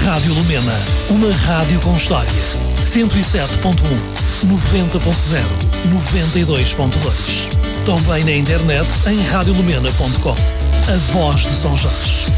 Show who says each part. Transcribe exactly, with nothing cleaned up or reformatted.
Speaker 1: Rádio Lumena, uma rádio com história. cento e sete ponto um, noventa ponto zero, noventa e dois ponto dois. Também na internet em rádio lumena ponto com. A voz de São Jorge.